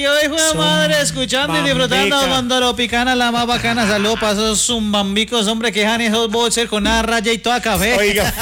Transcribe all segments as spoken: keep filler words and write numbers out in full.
Hoy fue madre escuchando y disfrutando con Tropicana, la más bacana. Saludos para esos zumbambicos, hombre, que dejan esos bolsers con nada raya y toda café. Oiga.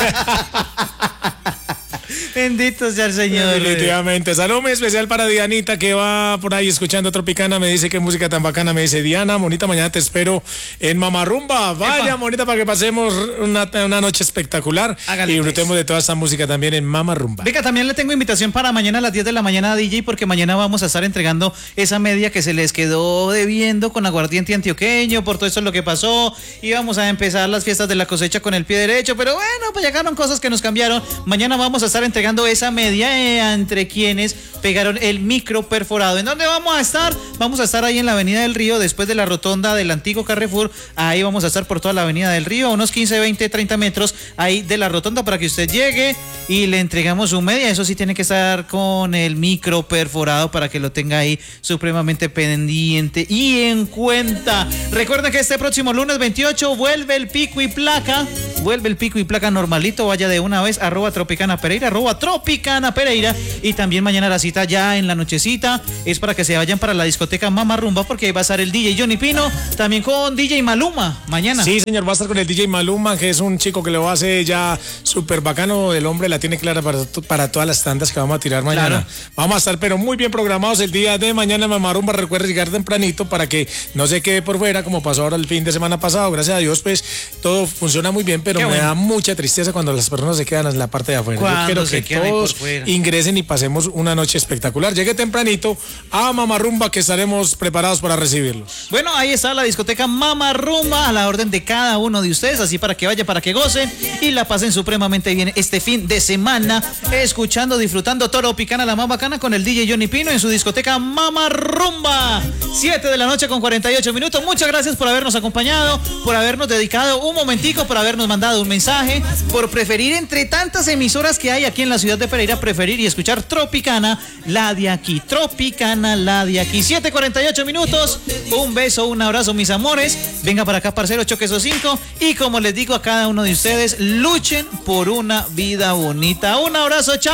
Bendito sea el Señor. Definitivamente. Saludo muy especial para Dianita, que va por ahí escuchando Tropicana. Me dice qué música tan bacana. Me dice, Diana, bonita mañana te espero en Mamarrumba. Vaya, bonita, para que pasemos una, una noche espectacular. Hágale, y disfrutemos de toda esta música también en Mamarrumba. Venga, también le tengo invitación para mañana a las diez de la mañana a D J, porque mañana vamos a estar entregando esa media que se les quedó debiendo con aguardiente antioqueño, por todo eso es lo que pasó. Y vamos a empezar las fiestas de la cosecha con el pie derecho, pero bueno, pues llegaron cosas que nos cambiaron. Mañana vamos a estar entregando esa media eh, entre quienes pegaron el micro perforado. ¿En dónde vamos a estar? Vamos a estar ahí en la Avenida del Río, después de la rotonda del antiguo Carrefour. Ahí vamos a estar por toda la Avenida del Río, a unos quince, veinte, treinta metros ahí de la rotonda, para que usted llegue y le entregamos su media. Eso sí, tiene que estar con el micro perforado para que lo tenga ahí supremamente pendiente y en cuenta. Recuerden que este próximo lunes veintiocho vuelve el pico y placa. Vuelve el pico y placa normalito. Vaya de una vez, arroba Tropicana Pereira, arroba Tropicana Pereira. Y también mañana la cita ya en la nochecita es para que se vayan para la discoteca Mamarrumba, porque ahí va a estar el D J Johnny Pino, también con D J Maluma mañana. Sí, señor, va a estar con el D J Maluma, que es un chico que lo hace ya súper bacano. El hombre la tiene clara para, para todas las tandas que vamos a tirar mañana. Claro. Vamos a estar pero muy bien programados el día de mañana en Mamarrumba. Recuerde llegar tempranito para que no se quede por fuera como pasó ahora el fin de semana pasado. Gracias a Dios, pues todo funciona muy bien, pero Qué me bueno. da mucha tristeza cuando las personas se quedan en la parte de afuera. Yo quiero que todos ingresen y pasemos una noche espectacular. Llegue tempranito a Mamarrumba, que estaremos preparados para recibirlos. Bueno, ahí está la discoteca Mamarrumba a la orden de cada uno de ustedes, así para que vayan, para que gocen y la pasen supremamente bien este fin de semana, escuchando, disfrutando Tropicana, la más bacana, con el D J Johnny Pino en su discoteca Mamarrumba. siete de la noche con cuarenta y ocho minutos. Muchas gracias por habernos acompañado, por habernos dedicado un momentico, por habernos mandado un mensaje, por preferir entre tantas emisoras que hay aquí en la ciudad de Pereira, preferir y escuchar Tropicana, la de aquí. Tropicana, la de aquí. siete cuarenta y ocho minutos. Un beso, un abrazo, mis amores. Venga para acá, parcero, choque esos cinco. Y como les digo a cada uno de ustedes, luchen por una vida bonita. Un abrazo, chao.